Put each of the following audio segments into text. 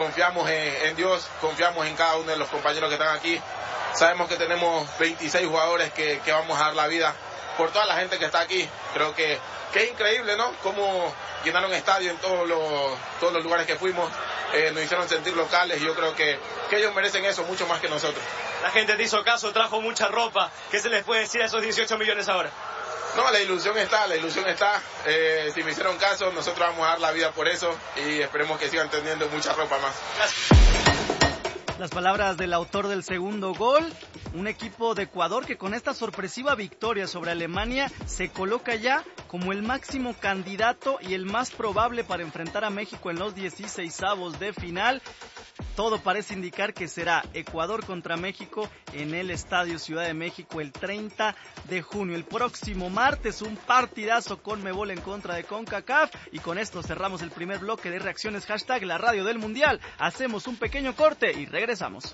Confiamos en Dios, confiamos en cada uno de los compañeros que están aquí. Sabemos que tenemos 26 jugadores que vamos a dar la vida por toda la gente que está aquí. Creo que es increíble, ¿no? Cómo llenaron estadio en todos los lugares que fuimos. Nos hicieron sentir locales y yo creo que ellos merecen eso mucho más que nosotros. La gente te hizo caso, trajo mucha ropa. ¿Qué se les puede decir a esos 18 millones ahora? No, la ilusión está. Si me hicieron caso, nosotros vamos a dar la vida por eso y esperemos que sigan teniendo mucha ropa más. Gracias. Las palabras del autor del segundo gol, un equipo de Ecuador que con esta sorpresiva victoria sobre Alemania se coloca ya como el máximo candidato y el más probable para enfrentar a México en los 16avos de final. Todo parece indicar que será Ecuador contra México en el Estadio Ciudad de México el 30 de junio. El próximo martes un partidazo Conmebol en contra de CONCACAF. Y con esto cerramos el primer bloque de reacciones hashtag la radio del mundial. Hacemos un pequeño corte y regresamos.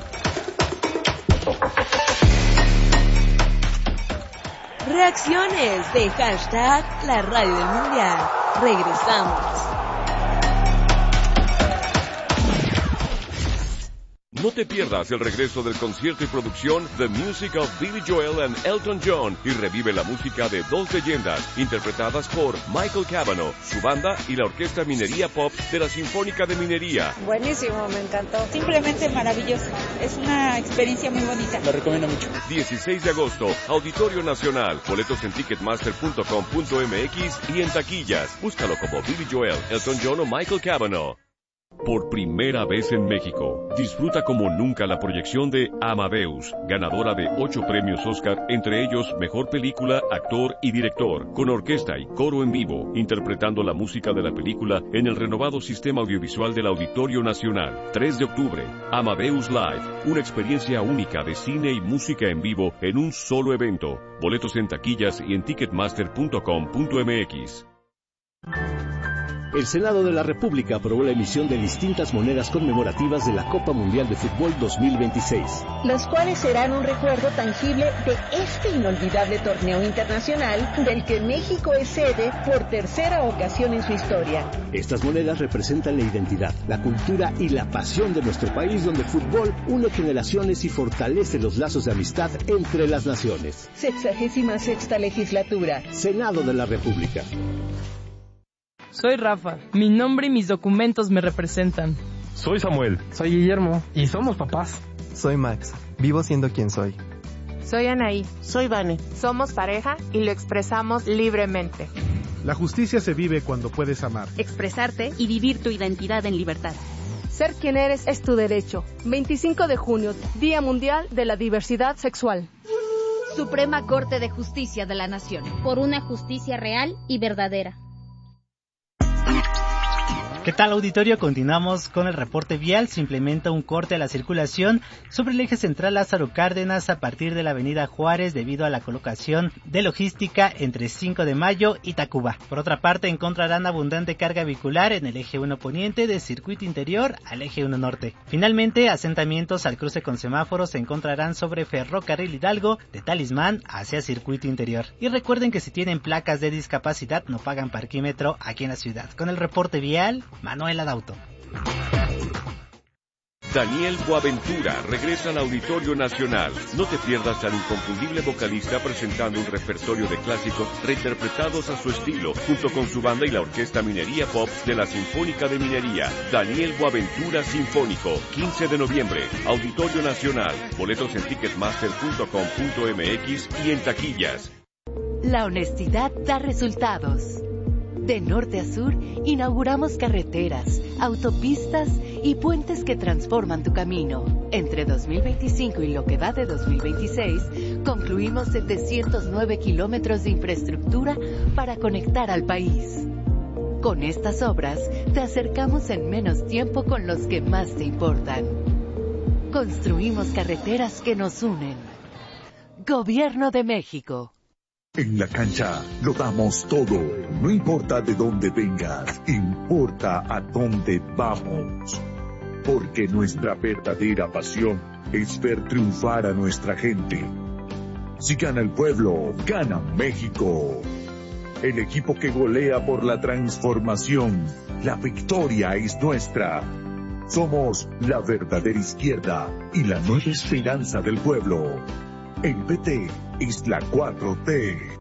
Reacciones de hashtag la radio del mundial. Regresamos. No te pierdas el regreso del concierto y producción The Music of Billy Joel and Elton John y revive la música de dos leyendas interpretadas por Michael Cavanaugh, su banda y la Orquesta Minería Pop de la Sinfónica de Minería. Buenísimo, me encantó. Simplemente maravilloso. Es una experiencia muy bonita. Lo recomiendo mucho. 16 de agosto, Auditorio Nacional. Boletos en ticketmaster.com.mx y en taquillas. Búscalo como Billy Joel, Elton John o Michael Cavanaugh. Por primera vez en México, disfruta como nunca la proyección de Amadeus, ganadora de 8 premios Oscar, entre ellos Mejor Película, Actor y Director, con orquesta y coro en vivo, interpretando la música de la película en el renovado sistema audiovisual del Auditorio Nacional. 3 de octubre, Amadeus Live, una experiencia única de cine y música en vivo en un solo evento. Boletos en taquillas y en ticketmaster.com.mx. El Senado de la República aprobó la emisión de distintas monedas conmemorativas de la Copa Mundial de Fútbol 2026. Los cuales serán un recuerdo tangible de este inolvidable torneo internacional del que México es sede por tercera ocasión en su historia. Estas monedas representan la identidad, la cultura y la pasión de nuestro país, donde el fútbol une generaciones y fortalece los lazos de amistad entre las naciones. 66ª legislatura. Senado de la República. Soy Rafa. Mi nombre y mis documentos me representan. Soy Samuel. Soy Guillermo. Y somos papás. Soy Max. Vivo siendo quien soy. Soy Anaí. Soy Vane. Somos pareja y lo expresamos libremente. La justicia se vive cuando puedes amar, expresarte y vivir tu identidad en libertad. Ser quien eres es tu derecho. 25 de junio, Día Mundial de la Diversidad Sexual. Suprema Corte de Justicia de la Nación. Por una justicia real y verdadera. ¿Qué tal, auditorio? Continuamos con el reporte vial. Se implementa un corte a la circulación sobre el eje central Lázaro Cárdenas a partir de la avenida Juárez debido a la colocación de logística entre 5 de Mayo y Tacuba. Por otra parte, encontrarán abundante carga vehicular en el eje 1 poniente de circuito interior al eje 1 norte. Finalmente, asentamientos al cruce con semáforos se encontrarán sobre Ferrocarril Hidalgo de Talismán hacia circuito interior. Y recuerden que si tienen placas de discapacidad no pagan parquímetro aquí en la ciudad. Con el reporte vial, Manuel Adauto. Daniel Boaventura regresa al Auditorio Nacional. No te pierdas al inconfundible vocalista presentando un repertorio de clásicos reinterpretados a su estilo, junto con su banda y la Orquesta Minería Pop de la Sinfónica de Minería. Daniel Boaventura Sinfónico, 15 de noviembre, Auditorio Nacional. Boletos en ticketmaster.com.mx y en taquillas. La honestidad da resultados. De norte a sur, inauguramos carreteras, autopistas y puentes que transforman tu camino. Entre 2025 y lo que va de 2026, concluimos 709 kilómetros de infraestructura para conectar al país. Con estas obras, te acercamos en menos tiempo con los que más te importan. Construimos carreteras que nos unen. Gobierno de México. En la cancha lo damos todo. No importa de dónde vengas, importa a dónde vamos. Porque nuestra verdadera pasión es ver triunfar a nuestra gente. Si gana el pueblo, gana México. El equipo que golea por la transformación. La victoria es nuestra. Somos la verdadera izquierda y la nueva esperanza del pueblo. El PT es la 4T.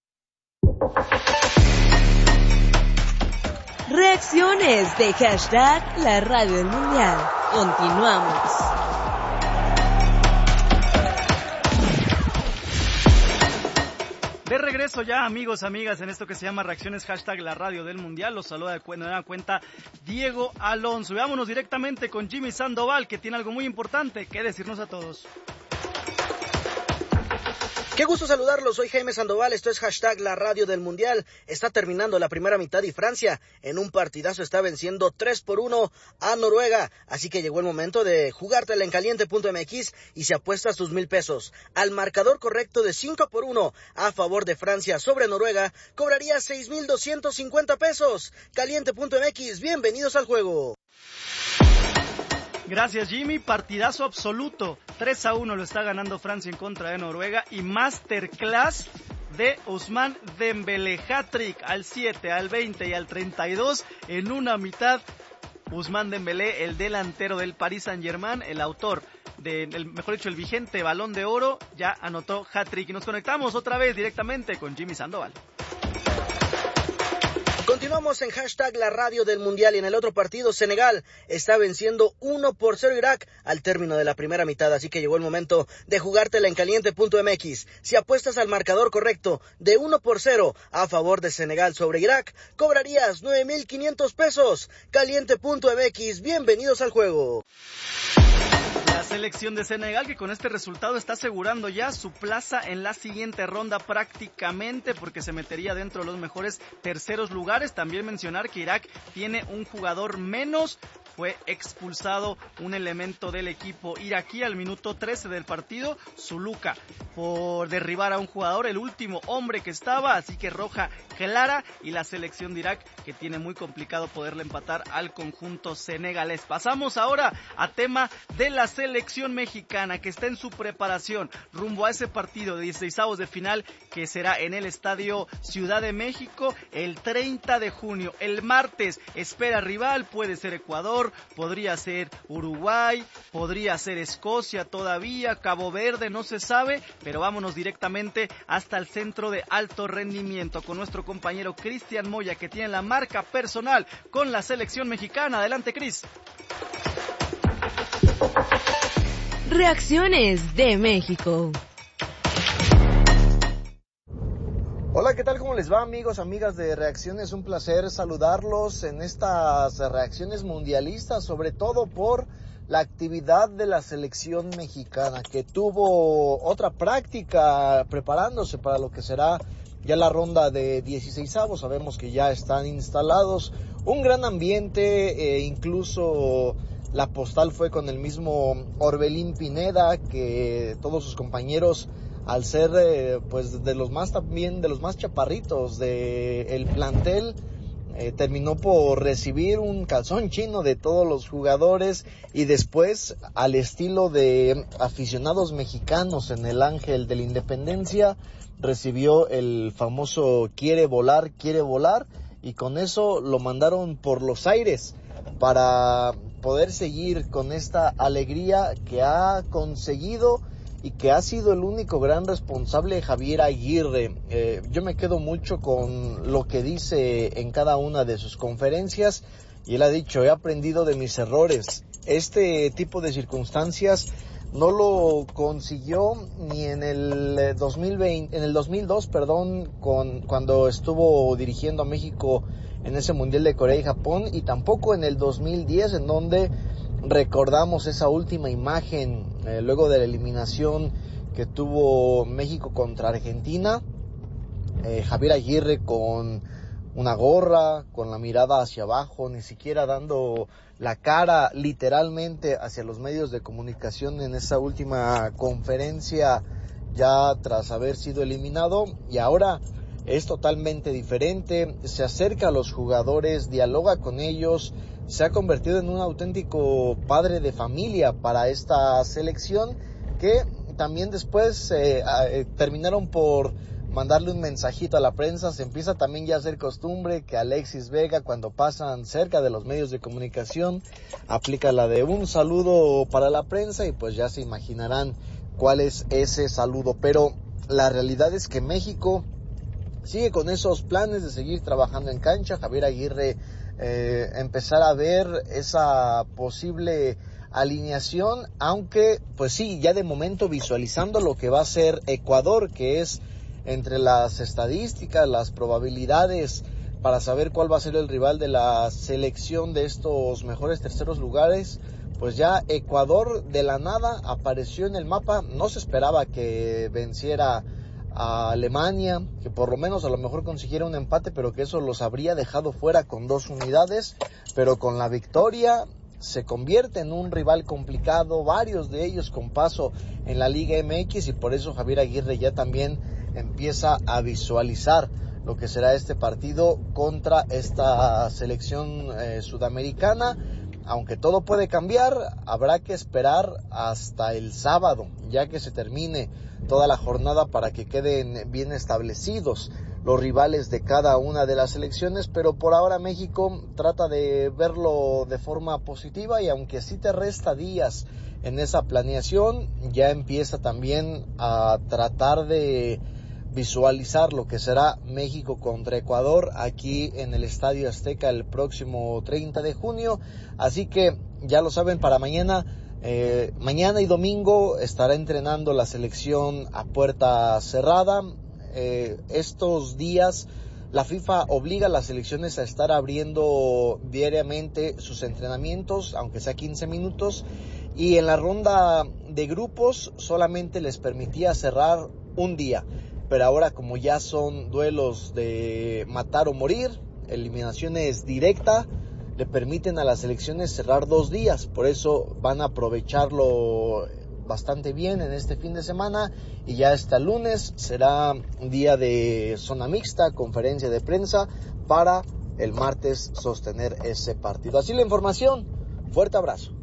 Reacciones de hashtag La Radio del Mundial. Continuamos. De regreso ya, amigos, amigas, en esto que se llama Reacciones hashtag La Radio del Mundial. Los saluda de nueva cuenta Diego Alonso. Y vámonos directamente con Jimmy Sandoval, que tiene algo muy importante que decirnos a todos. Qué gusto saludarlos, soy Jaime Sandoval, esto es hashtag La Radio del Mundial. Está terminando la primera mitad y Francia en un partidazo está venciendo 3-1 a Noruega. Así que llegó el momento de jugártela en caliente.mx y si apuestas tus $1,000 al marcador correcto de 5-1 a favor de Francia sobre Noruega, cobrarías $6,250. Caliente.mx, bienvenidos al juego. Gracias, Jimmy. Partidazo absoluto. 3-1 lo está ganando Francia en contra de Noruega. Y masterclass de Ousmane Dembélé. Hat-trick al 7, al 20 y al 32 en una mitad. Ousmane Dembélé, el delantero del Paris Saint-Germain, el autor el vigente Balón de Oro, ya anotó hat-trick. Y nos conectamos otra vez directamente con Jimmy Sandoval. Continuamos en hashtag La Radio del Mundial y en el otro partido Senegal está venciendo 1-0 Irak al término de la primera mitad, así que llegó el momento de jugártela en caliente.mx. Si apuestas al marcador correcto de 1-0 a favor de Senegal sobre Irak, cobrarías $9,500. Caliente.mx, bienvenidos al juego. La selección de Senegal, que con este resultado está asegurando ya su plaza en la siguiente ronda prácticamente, porque se metería dentro de los mejores terceros lugares. También mencionar que Irak tiene un jugador menos. Fue expulsado un elemento del equipo iraquí al minuto 13 del partido, Zuluka, por derribar a un jugador, el último hombre que estaba, así que roja clara, y la selección de Irak que tiene muy complicado poderle empatar al conjunto senegalés. Pasamos ahora a tema de la selección mexicana, que está en su preparación rumbo a ese partido de 16avos de final que será en el Estadio Ciudad de México el 30 de junio, el martes. Espera rival, puede ser Ecuador, podría ser Uruguay, podría ser Escocia todavía, Cabo Verde, no se sabe, pero vámonos directamente hasta el centro de alto rendimiento con nuestro compañero Cristian Moya, que tiene la marca personal con la selección mexicana. Adelante, Cris. Reacciones de México. Hola, ¿qué tal? ¿Cómo les va, amigos, amigas de Reacciones? Un placer saludarlos en estas reacciones mundialistas, sobre todo por la actividad de la selección mexicana, que tuvo otra práctica preparándose para lo que será ya la ronda de 16avos. Sabemos que ya están instalados, un gran ambiente, incluso la postal fue con el mismo Orbelín Pineda, que todos sus compañeros, al ser pues de los más chaparritos del plantel, terminó por recibir un calzón chino de todos los jugadores, y después, al estilo de aficionados mexicanos en el Ángel de la Independencia, recibió el famoso quiere volar, y con eso lo mandaron por los aires para poder seguir con esta alegría que ha conseguido y que ha sido el único gran responsable, Javier Aguirre. Yo me quedo mucho con lo que dice en cada una de sus conferencias, y él ha dicho: he aprendido de mis errores. Este tipo de circunstancias no lo consiguió ni en el 2002, cuando estuvo dirigiendo a México en ese Mundial de Corea y Japón, y tampoco en el 2010, en donde recordamos esa última imagen luego de la eliminación que tuvo México contra Argentina. Javier Aguirre con una gorra, con la mirada hacia abajo, ni siquiera dando la cara literalmente hacia los medios de comunicación en esa última conferencia, ya tras haber sido eliminado. Y ahora es totalmente diferente, se acerca a los jugadores, dialoga con ellos, se ha convertido en un auténtico padre de familia para esta selección, que también después terminaron por mandarle un mensajito a la prensa. Se empieza también ya a hacer costumbre que Alexis Vega, cuando pasan cerca de los medios de comunicación, aplica la de un saludo para la prensa, y pues ya se imaginarán cuál es ese saludo. Pero la realidad es que México sigue con esos planes de seguir trabajando en cancha. Javier Aguirre empezar a ver esa posible alineación, aunque pues sí, ya de momento visualizando lo que va a ser Ecuador, que es entre las estadísticas, las probabilidades para saber cuál va a ser el rival de la selección de estos mejores terceros lugares, pues ya Ecuador de la nada apareció en el mapa. No se esperaba que venciera a Alemania, que por lo menos a lo mejor consiguiera un empate, pero que eso los habría dejado fuera con 2 unidades, pero con la victoria se convierte en un rival complicado, varios de ellos con paso en la Liga MX, y por eso Javier Aguirre ya también empieza a visualizar lo que será este partido contra esta selección sudamericana. Aunque todo puede cambiar, habrá que esperar hasta el sábado, ya que se termine toda la jornada, para que queden bien establecidos los rivales de cada una de las selecciones. Pero por ahora México trata de verlo de forma positiva, y aunque sí te resta días en esa planeación, ya empieza también a tratar de visualizar lo que será México contra Ecuador aquí en el Estadio Azteca el próximo 30 de junio. Así que ya lo saben, para mañana y domingo estará entrenando la selección a puerta cerrada. Estos días la FIFA obliga a las selecciones a estar abriendo diariamente sus entrenamientos, aunque sea 15 minutos, y en la ronda de grupos solamente les permitía cerrar un día. Pero ahora, como ya son duelos de matar o morir, eliminaciones directa, le permiten a las selecciones cerrar 2 días. Por eso van a aprovecharlo bastante bien en este fin de semana, y ya hasta el lunes será un día de zona mixta, conferencia de prensa, para el martes sostener ese partido. Así la información. Fuerte abrazo.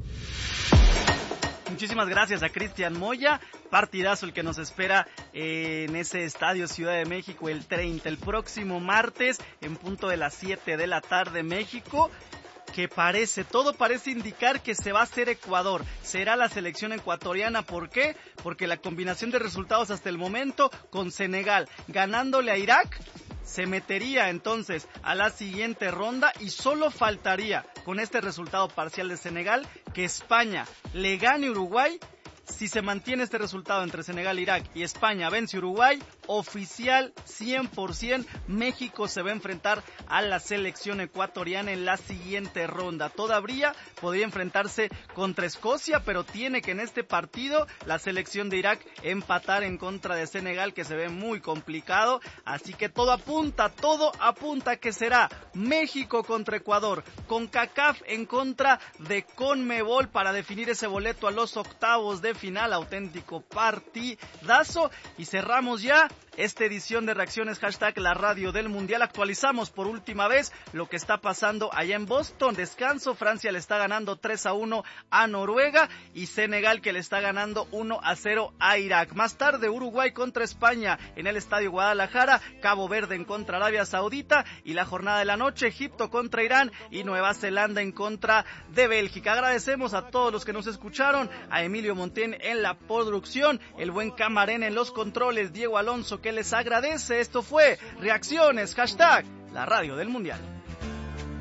Muchísimas gracias a Cristian Moya. Partidazo el que nos espera en ese estadio Ciudad de México el 30, el próximo martes, en punto de las 7 de la tarde, México, que todo parece indicar que se va a hacer Ecuador. Será la selección ecuatoriana. ¿Por qué? Porque la combinación de resultados hasta el momento, con Senegal ganándole a Irak, se metería entonces a la siguiente ronda, y solo faltaría, con este resultado parcial de Senegal, que España le gane a Uruguay. Si se mantiene este resultado entre Senegal e Irak y España vence Uruguay, oficial 100%, México se va a enfrentar a la selección ecuatoriana en la siguiente ronda. Todavía podría enfrentarse contra Escocia, pero tiene que en este partido la selección de Irak empatar en contra de Senegal, que se ve muy complicado. Así que todo apunta que será México contra Ecuador, CONCACAF en contra de CONMEBOL, para definir ese boleto a los octavos de final. Auténtico partidazo. Y cerramos ya esta edición de Reacciones #la radio del Mundial. Actualizamos por última vez lo que está pasando allá en Boston. Descanso, Francia le está ganando 3-1 a Noruega, y Senegal que le está ganando 1-0 a Irak. Más tarde, Uruguay contra España en el Estadio Guadalajara, Cabo Verde en contra Arabia Saudita, y la jornada de la noche, Egipto contra Irán y Nueva Zelanda en contra de Bélgica. Agradecemos a todos los que nos escucharon, a Emilio Montén en la producción, el buen Camarén en los controles, Diego Alonso que les agradece. Esto fue Reacciones #la radio del Mundial.